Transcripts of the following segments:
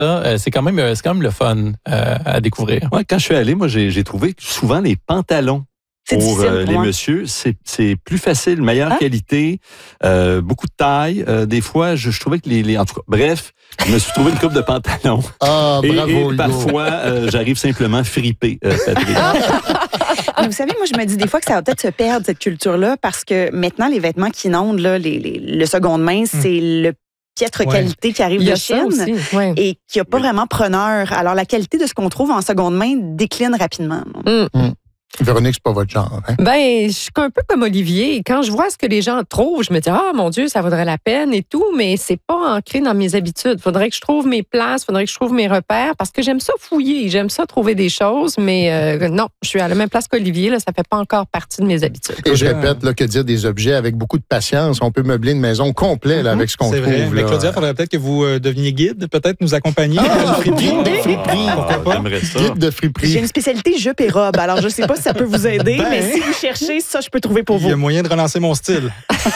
ça, c'est quand même le fun à découvrir. Ouais, quand je suis allé, moi, j'ai trouvé que souvent les pantalons pour les messieurs, c'est plus facile, meilleure qualité, beaucoup de taille. Des fois, je trouvais que en tout cas, bref, je me suis trouvé une coupe de pantalons. Ah, bravo, et parfois, j'arrive simplement fripé, Patrick. Mais vous savez, moi, je me dis des fois que ça va peut-être se perdre, cette culture-là, parce que maintenant, les vêtements qui inondent, là, le seconde main, c'est le piètre qualité qui arrive de Chine et qui n'a pas vraiment preneur. Alors, la qualité de ce qu'on trouve en seconde main décline rapidement. Véronique, c'est pas votre genre, hein? Ben, je suis un peu comme Olivier. Quand je vois ce que les gens trouvent, je me dis, ah, mon Dieu, ça vaudrait la peine et tout, mais c'est pas ancré dans mes habitudes. Faudrait que je trouve mes places, faudrait que je trouve mes repères, parce que j'aime ça fouiller, j'aime ça trouver des choses, mais non, je suis à la même place qu'Olivier, là, ça fait pas encore partie de mes habitudes. Et je répète, là, que dire des objets avec beaucoup de patience, on peut meubler une maison complète, là, avec ce qu'on trouve. C'est vrai, mais Claudia, il faudrait peut-être que vous deveniez guide, peut-être nous accompagner. Guide de friperie. Pourquoi pas? Guide de friperie. J'ai une spécialité jupe et robe, alors je sais pas si ça peut vous aider. Mais si vous cherchez, ça, je peux trouver pour vous. Il y a moyen de relancer mon style.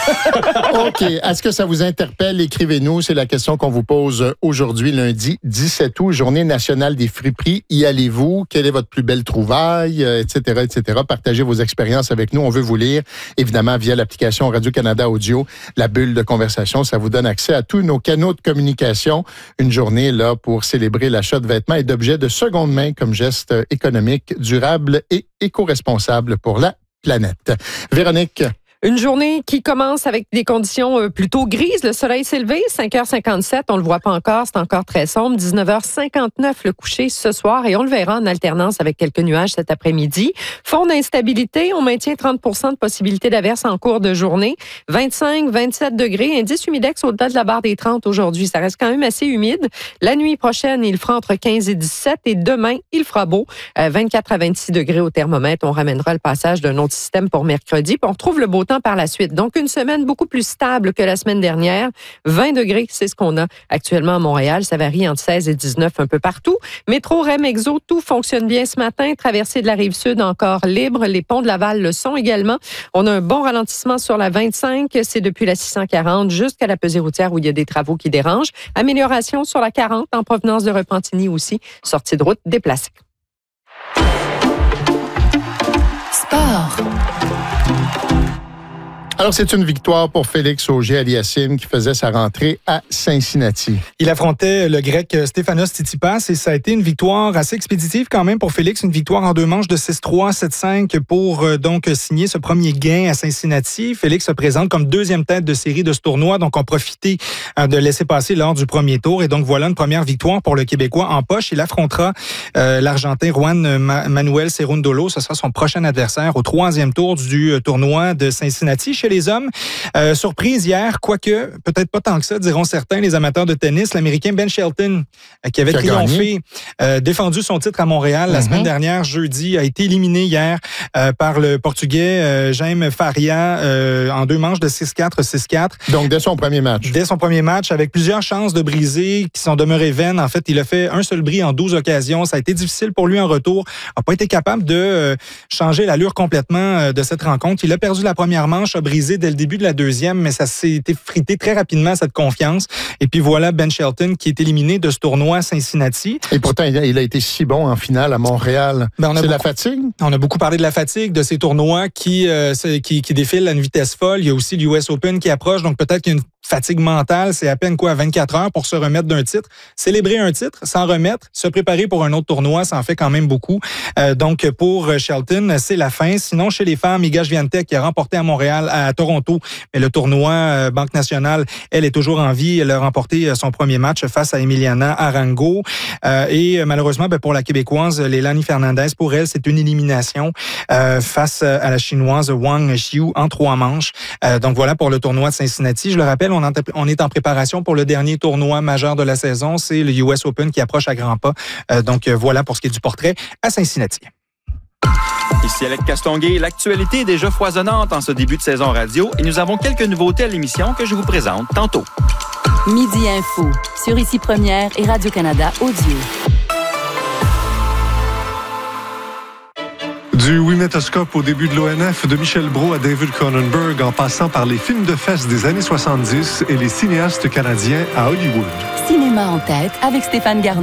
OK. Est-ce que ça vous interpelle? Écrivez-nous. C'est la question qu'on vous pose aujourd'hui, lundi 17 août, Journée nationale des friperies. Y allez-vous? Quelle est votre plus belle trouvaille? Etc., etc. Partagez vos expériences avec nous. On veut vous lire, évidemment, via l'application Radio-Canada Audio. La bulle de conversation, ça vous donne accès à tous nos canaux de communication. Une journée, là, pour célébrer l'achat de vêtements et d'objets de seconde main comme geste économique, durable et éco-responsable pour la planète. Véronique. Une journée qui commence avec des conditions plutôt grises. Le soleil s'est levé, 5h57, on le voit pas encore, c'est encore très sombre. 19h59 le coucher ce soir et on le verra en alternance avec quelques nuages cet après-midi. Fond d'instabilité, on maintient 30% de possibilité d'averse en cours de journée. 25, 27 degrés, indice humidex au-delà de la barre des 30 aujourd'hui. Ça reste quand même assez humide. La nuit prochaine, il fera entre 15 et 17 et demain, il fera beau. 24 à 26 degrés au thermomètre. On ramènera le passage d'un autre système pour mercredi. Puis on retrouve le beau temps par la suite. Donc, une semaine beaucoup plus stable que la semaine dernière. 20 degrés, c'est ce qu'on a actuellement à Montréal. Ça varie entre 16 et 19 un peu partout. Métro, REM, Exo, tout fonctionne bien ce matin. Traversée de la Rive-Sud encore libre. Les ponts de Laval le sont également. On a un bon ralentissement sur la 25. C'est depuis la 640 jusqu'à la pesée routière où il y a des travaux qui dérangent. Amélioration sur la 40 en provenance de Repentigny aussi. Sortie de route déplacée. Sport. Alors, c'est une victoire pour Félix Auger-Aliassime qui faisait sa rentrée à Cincinnati. Il affrontait le Grec Stefanos Tsitsipas et ça a été une victoire assez expéditive quand même pour Félix. Une victoire en 2 manches de 6-3, 7-5 pour donc signer ce premier gain à Cincinnati. Félix se présente comme 2e tête de série de ce tournoi, donc on profitait de laisser passer lors du premier tour. Et donc voilà une première victoire pour le Québécois en poche. Il affrontera l'Argentin Juan Manuel Cerundolo. Ce sera son prochain adversaire au 3e tour du tournoi de Cincinnati. Chez les hommes, surprise hier, quoique peut-être pas tant que ça, diront certains, les amateurs de tennis, l'Américain Ben Shelton, qui avait triomphé, défendu son titre à Montréal la semaine dernière, jeudi, a été éliminé hier par le Portugais Jaime Faria en 2 manches de 6-4, 6-4. Donc, dès son premier match. Dès son premier match, avec plusieurs chances de briser qui sont demeurées vaines. En fait, il a fait un seul bris en 12 occasions. Ça a été difficile pour lui en retour. Il n'a pas été capable de changer l'allure complètement de cette rencontre. Il a perdu la première manche, a brisé dès le début de la deuxième, mais ça s'est effrité très rapidement, cette confiance. Et puis voilà Ben Shelton qui est éliminé de ce tournoi à Cincinnati. Et pourtant, il a été si bon en finale à Montréal. C'est la fatigue? On a beaucoup parlé de la fatigue, de ces tournois qui défilent à une vitesse folle. Il y a aussi l'US Open qui approche, donc peut-être qu'il y a une fatigue mentale, c'est à peine 24 heures pour se remettre d'un titre. Célébrer un titre, s'en remettre, se préparer pour un autre tournoi, ça en fait quand même beaucoup. Donc pour Shelton, c'est la fin. Sinon, chez les femmes, Iga Swiatek qui a remporté à Montréal, à Toronto, mais le tournoi Banque Nationale, elle est toujours en vie. Elle a remporté son premier match face à Emiliana Arango. Et malheureusement, pour la Québécoise, Leilani Fernandez, pour elle, c'est une élimination face à la Chinoise Wang Xiu en 3 manches. Donc voilà pour le tournoi de Cincinnati. Je le rappelle, on est en préparation pour le dernier tournoi majeur de la saison. C'est le US Open qui approche à grands pas. Donc voilà pour ce qui est du portrait à Cincinnati. Ici Alex Castonguay. L'actualité est déjà foisonnante en ce début de saison radio et nous avons quelques nouveautés à l'émission que je vous présente tantôt. Midi Info sur Ici Première et Radio-Canada Audio. Du Wimetoscope au début de l'ONF, de Michel Brault à David Cronenberg, en passant par les films de fesses des années 70 et les cinéastes canadiens à Hollywood. Cinéma en tête avec Stéphane Garneau.